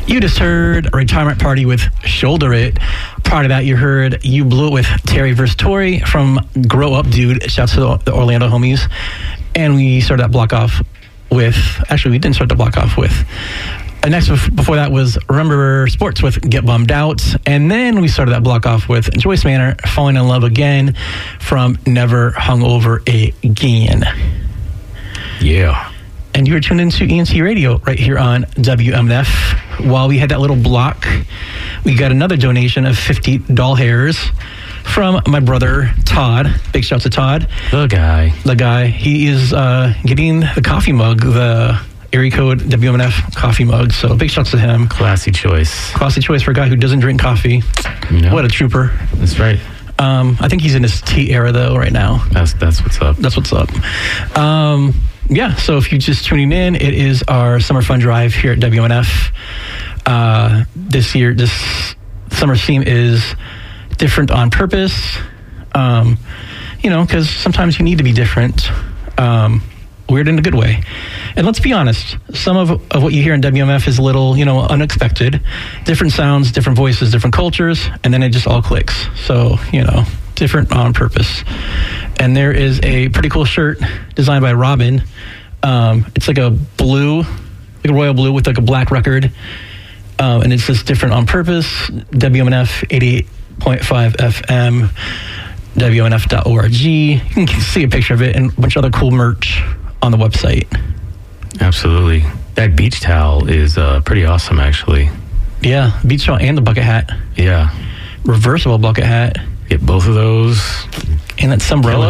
You just heard a Retirement Party with Shoulder It. Prior to that, you heard You Blew It with Terry vs. Tori from Grow Up Dude. Shouts to the Orlando homies. And we started that block off with, actually we didn't start the block off with, next before that was Remember Sports with Get Bummed Out. And then we started that block off with Joyce Manor, Falling in Love Again from Never Hungover Again. Yeah. And you were tuned into ENT Radio right here on WMNF. While we had that little block, we got another donation of 50 doll hairs from my brother, Todd. Big shout to Todd. The guy. He is getting the coffee mug, the area code WMNF coffee mug. So big shouts to him. Classy choice. Classy choice for a guy who doesn't drink coffee. No. What a trooper. That's right. I think he's in his tea era, though, right now. That's what's up. That's what's up. Yeah, so if you're just tuning in, it is our Summer Fun Drive here at WMNF. This year, this summer theme is different on purpose. Because sometimes you need to be different. Weird in a good way. And let's be honest, some of what you hear in WMF is a little, unexpected. Different sounds, different voices, different cultures, and then it just all clicks. So, different on purpose. And there is a pretty cool shirt designed by Robin. It's like a blue, like a royal blue with like a black record. And it's just different on purpose. WMNF 88.5 FM, WMNF.org. You can see a picture of it and a bunch of other cool merch on the website. Absolutely. That beach towel is pretty awesome, actually. Yeah, beach towel and the bucket hat. Yeah. Reversible bucket hat. Get both of those. And that sombrella.